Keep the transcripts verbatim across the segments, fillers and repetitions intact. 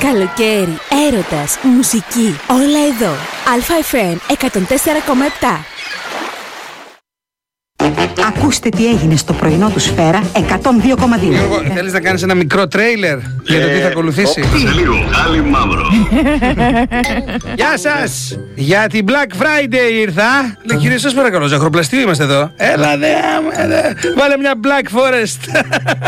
Καλοκαίρι, έρωτας, μουσική, όλα εδώ. Αλφα εφ εμ εκατόν τέσσερα κόμμα επτά. Ακούστε τι έγινε στο πρωινό του Σφαίρα εκατόν δύο κόμμα δύο. Γιώργο, θέλεις να κάνεις ένα μικρό τρέιλερ για το τι θα ακολουθήσει? Σε λίγο, Άλλη Μαύρο. Γεια σας! Για την Black Friday ήρθα. Λέει, κύριε, σας παρακαλώ, ζαχαροπλαστείο είμαστε εδώ. Έλα δε, βάλε μια Black Forest.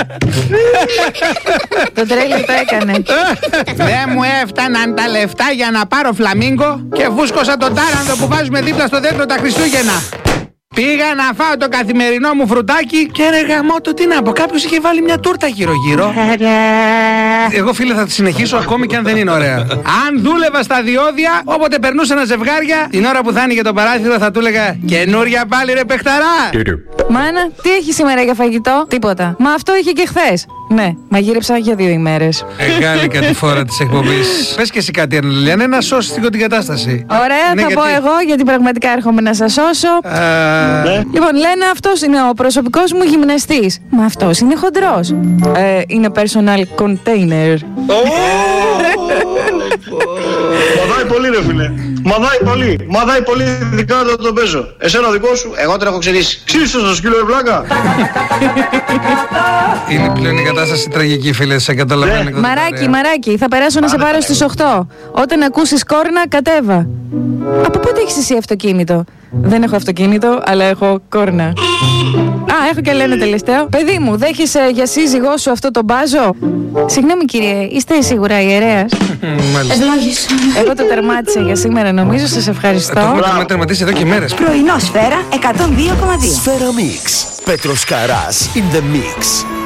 Το τρέιλερ το έκανε. Δεν μου έφταναν τα λεφτά για να πάρω φλαμίγκο και βούσκωσα τον τάρανδο που βάζουμε δίπλα στο δέντρο τα Χριστούγεννα. Πήγα να φάω το καθημερινό μου φρουτάκι και ρε γαμώ το τι να πω. Κάποιος είχε βάλει μια τούρτα γύρω-γύρω. Εγώ φίλε θα τη συνεχίσω ακόμη και αν δεν είναι ωραία. Αν δούλευα στα διόδια, όποτε περνούσε ένα ζευγάρια, την ώρα που θα άνοιγε το παράθυρο θα του έλεγα καινούρια πάλι ρε παιχταρά. Μάνα, τι έχει σήμερα για φαγητό? Τίποτα. Μα αυτό είχε και χθες. Ναι, μαγείρεψα για δύο ημέρες. Εγάλικα τη φορά της εκπομπής. Πες και εσύ κάτι, Λιλιανέ, να σώσεις την κατάσταση. Ωραία, Ναι, θα γιατί... πω εγώ γιατί πραγματικά έρχομαι να σας σώσω. Α... Λοιπόν, λένε αυτός είναι ο προσωπικός μου γυμναστής. Μα αυτός είναι χοντρός. Ε, είναι personal container. Μαδάει πολύ ρε φίλε. Μαδάει πολύ. Μαδάει πολύ ειδικά όταν τον παίζω. Εσένα δικό σου, εγώ τον έχω ξερίσει. Ξύσου στο σκύλο ρε βλάκα. Είναι πλέον η κατάσταση τραγική, φίλε. Σε καταλαβαίνω. Μαράκι, μαράκι, θα περάσω να σε πάρω στις οκτώ. Όταν ακούσεις κόρνα, κατέβα. Από πότε έχεις εσύ αυτοκίνητο? Δεν έχω αυτοκίνητο, αλλά έχω κόρνα. Α, έχω και λένε τελευταίο. Παιδί μου, δέχεσαι για σύζυγό σου αυτό το μπάζο? Συγγνώμη κύριε, είστε σίγουρα ιερέας? Ευλόγησον. Εγώ το τερμάτισα για σήμερα, νομίζω. Σας ευχαριστώ. Το έχουμε τερματίσει εδώ και μέρες. Πρωινό Σφαίρα εκατόν δύο κόμμα δύο. Σφαίρα Mix. Πέτρος Καράς in the mix.